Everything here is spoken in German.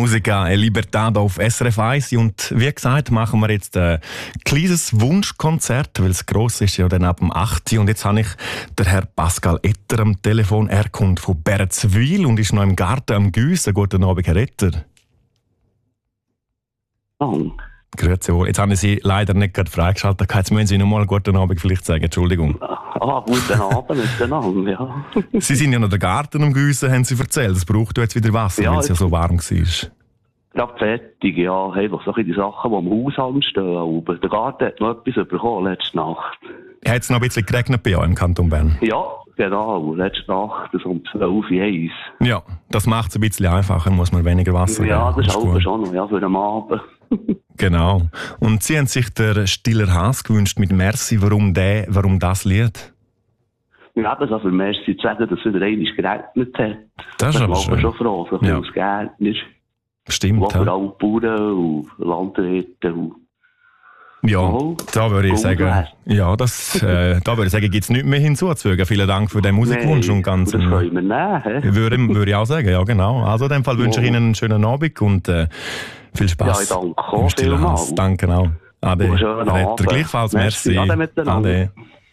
Musica e Libertà auf SRF 1. Und wie gesagt, machen wir jetzt ein kleines Wunschkonzert, weil es gross ist ja dann ab dem 8. Und jetzt habe ich den Herr Pascal Etter am Telefon. Er kommt von Berzwil und ist noch im Garten am Güssen. Guten Abend, Herr Etter. Oh. Grüezi wohl. Jetzt haben Sie leider nicht gerade freigeschaltet. Jetzt müssen Sie noch mal guten Abend vielleicht sagen. Entschuldigung. Guten Abend miteinander, ja. Sie sind ja noch den Garten am Güssen, haben Sie erzählt. Es braucht jetzt wieder Wasser, weil es ja so warm war. Gerade fertig, ja. Einfach so die Sachen, die am Haushalt stehen. Aber der Garten hat noch etwas bekommen letzte Nacht. Hat es noch ein bisschen geregnet bei euch im Kanton Bern? Ja, genau. Letzte Nacht, um 12:01 Uhr. Ja, das macht es ein bisschen einfacher, muss man weniger Wasser geben. Ja, das ist auch schon noch, ja, für den Abend. Genau. Und Sie haben sich der Stiller Hass gewünscht mit Merci. Warum das Lied? Ja, eben so für Merci zu sagen, dass es wieder einmal geregnet hat. Das ist aber schön. schon froh, so Ja. als Gärtner. Stimmt, Wo für ja. alle Bauern und Landwirte und Ja, Oh, da würde ich sagen, ja, da würde ich sagen, gibt es nichts mehr hinzuzufügen. Vielen Dank für den Musikwunsch und ganz. das können wir nehmen. Würde ich auch sagen, ja genau. Also in dem Fall wünsche ich Ihnen einen schönen Abend und viel Spaß. Ja, ich danke auch vielmals. Danke auch. Ade. Und einen schönen Abend. Gleichfalls, merci. Ade miteinander. Ade.